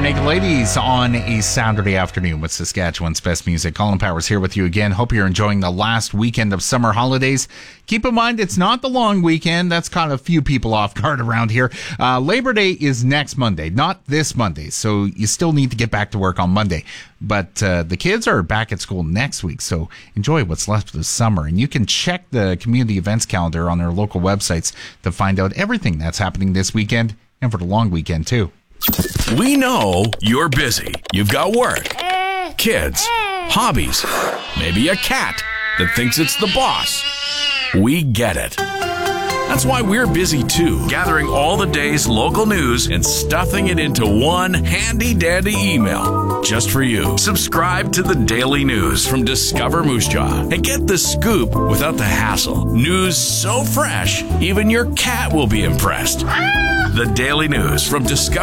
Naked Ladies on a Saturday afternoon with Saskatchewan's best music. Colin Powers here with you again. Hope you're enjoying the last weekend of summer holidays. Keep in mind, it's not the long weekend. That's caught a few people off guard around here. Labor Day is next Monday, not this Monday. So you still need to get back to work on Monday. But the kids are back at school next week. So enjoy what's left of the summer. And you can check the community events calendar on their local websites to find out everything that's happening this weekend and for the long weekend, too. We know you're busy. You've got work, kids, hobbies, maybe a cat that thinks it's the boss. We get it. That's why we're busy too, gathering all the day's local news and stuffing it into one handy-dandy email just for you. Subscribe to the Daily News from Discover Moose Jaw and get the scoop without the hassle. News so fresh, even your cat will be impressed. The Daily News from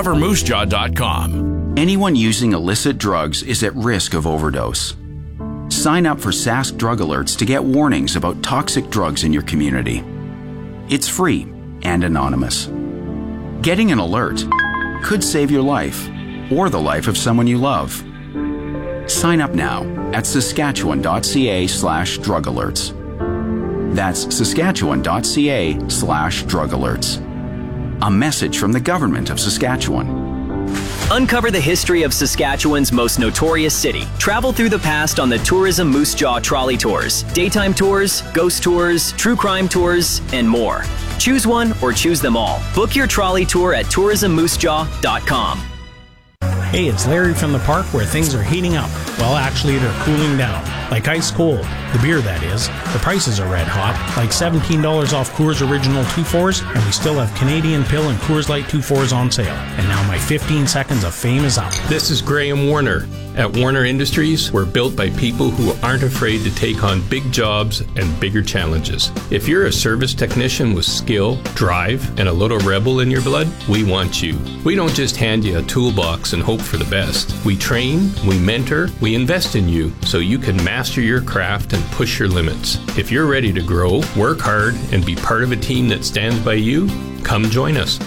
discovermoosejaw.com. Anyone using illicit drugs is at risk of overdose. Sign up for Sask Drug Alerts to get warnings about toxic drugs in your community. It's free and anonymous. Getting an alert could save your life or the life of someone you love. Sign up now at saskatchewan.ca/drug alerts. That's saskatchewan.ca/drug alerts. A message from the Government of Saskatchewan. Uncover the history of Saskatchewan's most notorious city. Travel through the past on the Tourism Moose Jaw Trolley Tours. Daytime tours, ghost tours, true crime tours, and more. Choose one or choose them all. Book your trolley tour at tourismmoosejaw.com. Hey, it's Larry from the park where things are heating up. Well, actually, they're cooling down. Like ice cold. The beer, that is. The prices are red hot. Like $17 off Coors Original 2-4s, and we still have Canadian Pill and Coors Light 2-4s on sale. And now my 15 seconds of fame is up. This is Graham Warner. At Warner Industries, we're built by people who aren't afraid to take on big jobs and bigger challenges. If you're a service technician with skill, drive, and a little rebel in your blood, we want you. We don't just hand you a toolbox and hope for the best. We train, we mentor, we invest in you so you can master your craft and push your limits. If you're ready to grow, work hard, and be part of a team that stands by you, come join us.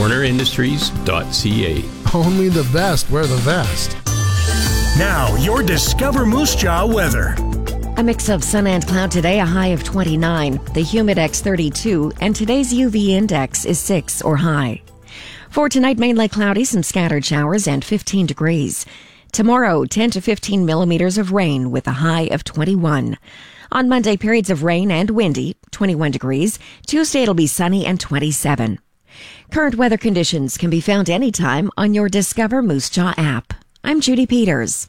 WarnerIndustries.ca. Only the best wear the vest. Now, your Discover Moose Jaw weather. A mix of sun and cloud today, a high of 29, the Humidex 32, and today's UV index is 6 or high. For tonight, mainly cloudy, some scattered showers, and 15 degrees. Tomorrow, 10 to 15 millimeters of rain with a high of 21. On Monday, periods of rain and windy, 21 degrees. Tuesday, it'll be sunny and 27. Current weather conditions can be found anytime on your Discover Moose Jaw app. I'm Judy Peters.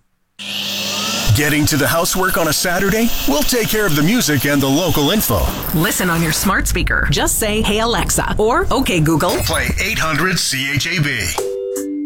Getting to the housework on a Saturday? We'll take care of the music and the local info. Listen on your smart speaker. Just say, "Hey Alexa," or "Okay Google." Play 800 CHAB.